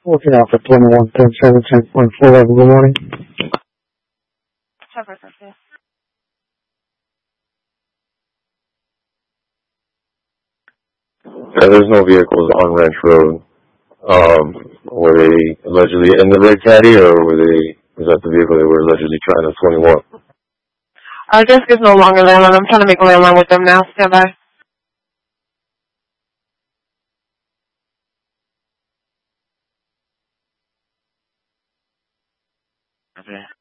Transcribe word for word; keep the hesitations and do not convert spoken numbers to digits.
Looking out for twenty-one ten seven ten point four. Good morning. Trevor, okay. Yeah, there's no vehicles on Ranch Road. Um, were they allegedly in the red caddy, or were they, was that the vehicle they were allegedly trying to twenty-one? Our desk is no longer landline. I'm trying to make a landline with them now. Stand by. Okay.